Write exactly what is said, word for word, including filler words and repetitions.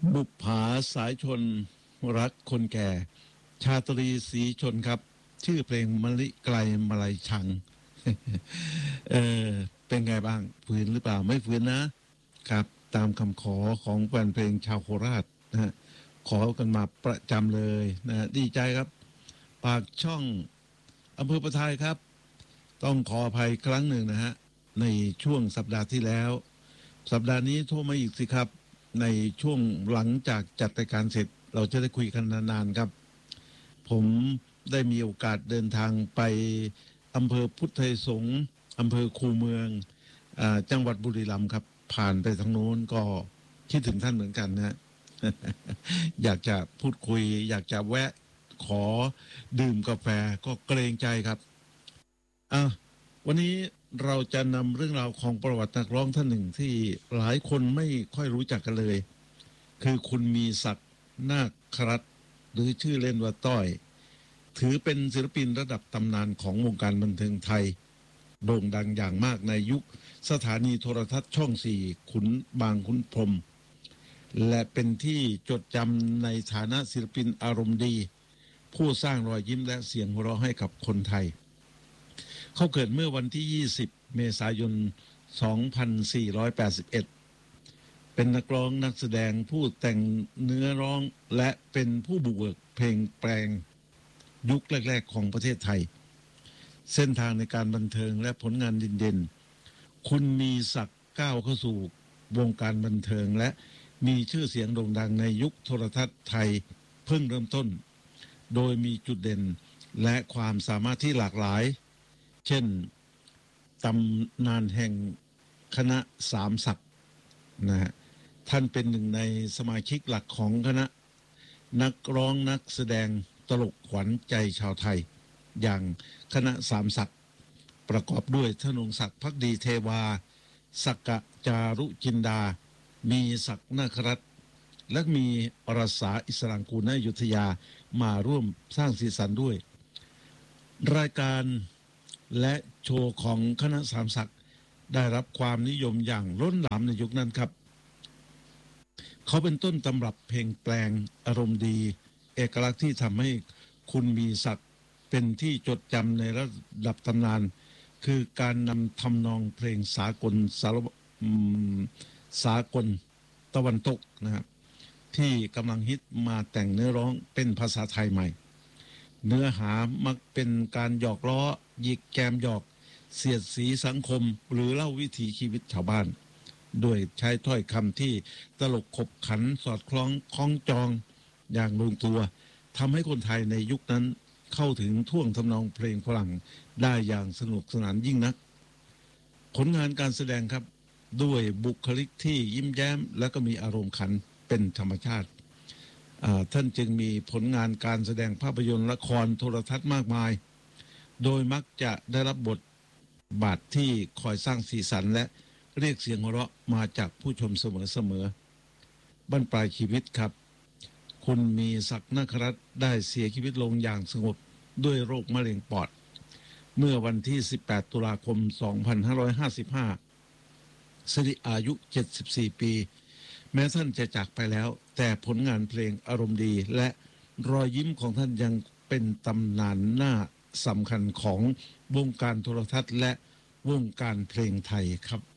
บุปผาสายชนรักคนแก่ชาตรีศรีชนครับชื่อเพลงมะลิไกลมาลัยชัง เออเป็นไงบ้างฝืนหรือเปล่าไม่ฝืนนะครับตามคำขอของแฟนเพลงชาวโคราชนะฮะขอกันมาประจำเลยนะดีใจครับปากช่องอำเภอประทายครับต้องขออภัยครั้งหนึ่งนะฮะในช่วงสัปดาห์ที่แล้วสัปดาห์นี้โทรมาอีกสิครับในช่วงหลังจากจัดรายการเสร็จเราจะได้คุยกันนานๆครับผมได้มีโอกาสเดินทางไปอำเภอพุทธไทยสงฆ์อำเภอคูเมืองอ่าจังหวัดบุรีรัมย์ครับผ่านไปทางโน้นก็คิดถึงท่านเหมือนกันนะ อยากจะพูดคุยอยากจะแวะขอดื่มกาแฟก็เกรงใจครับอ่ะวันนี้เราจะนำเรื่องราวของประวัตินักร้องท่านหนึ่งที่หลายคนไม่ค่อยรู้จักกันเลยคือคุณมีศักดิ์นาครัตน์หรือชื่อเล่นว่าต้อยถือเป็นศิลปินระดับตำนานของวงการบันเทิงไทยโด่งดังอย่างมากในยุคสถานีโทรทัศน์ช่องสี่ขุนบางขุนพรหมและเป็นที่จดจำในฐานะศิลปินอารมณ์ดีผู้สร้างรอยยิ้มและเสียงหัวเราะให้กับคนไทยเขาเกิดเมื่อวันที่ยี่สิบเมษายนสองพันสี่ร้อยแปดสิบเอ็ดเป็นนักร้องนักแสดงผู้แต่งเนื้อร้องและเป็นผู้บุกเบิกเพลงแปลงยุคแรกๆของประเทศไทยเส้นทางในการบันเทิงและผลงานเด่นๆคุณมีศักดิ์ก้าวเข้าสู่วงการบันเทิงและมีชื่อเสียงโด่งดังในยุคโทรทัศน์ไทยเพิ่งเริ่มต้นโดยมีจุดเด่นและความสามารถที่หลากหลายเช่นตำนานแห่งคณะสามศักดิ์นะฮะท่านเป็นหนึ่งในสมาชิกหลักของคณะนักร้องนักแสดงตลกขวัญใจชาวไทยอย่างคณะสามศักดิ์ประกอบด้วยธนงศักดิ์ภักดีเทวาสักกะจารุจินดามีศักดิ์นาครัตน์และมีอรสาอิสรางกูลณอยุธยามาร่วมสร้างสีสันด้วยรายการและโชว์ของคณะสามศักดิ์ได้รับความนิยมอย่างล้นหลามในยุคนั้นครับเขาเป็นต้นตำรับเพลงแปลงอารมณ์ดีเอกลักษณ์ที่ทำให้คุณมีศักดิ์เป็นที่จดจำในระดับตำนานคือการนำทำนองเพลงสากลสารสากลตะวันตกนะครับที่กำลังฮิตมาแต่งเนื้อร้องเป็นภาษาไทยใหม่เนื้อหามักเป็นการหยอกล้อหยิกแกมหยอกเสียดสีสังคมหรือเล่าวิถีชีวิตชาวบ้านด้วยใช้ถ้อยคำที่ตลกขบขันสอดคล้องคล้องจองอย่างลงตัวทำให้คนไทยในยุคนั้นเข้าถึงท่วงทำนองเพลงฝรั่งได้อย่างสนุกสนานยิ่งนักผลงานการแสดงครับด้วยบุคลิกที่ยิ้มแย้มและก็มีอารมณ์ขันเป็นธรรมชาติท่านจึงมีผลงานการแสดงภาพยนตร์ละครโทรทัศน์มากมายโดยมักจะได้รับบทบาทที่คอยสร้างสีสันและเรียกเสียงหัวเราะมาจากผู้ชมเสมอๆบั้นปลายชีวิตครับคุณมีศักดิ์นาครัตน์ได้เสียชีวิตลงอย่างสงบด้วยโรคมะเร็งปอดเมื่อวันที่สิบแปดตุลาคมสองพันห้าร้อยห้าสิบห้าสิริอายุเจ็ดสิบสี่ปีแม้ท่านจะจากไปแล้วแต่ผลงานเพลงอารมณ์ดีและรอยยิ้มของท่านยังเป็นตำนานหน้าสำคัญของวงการโทรทัศน์และวงการเพลงไทยครับ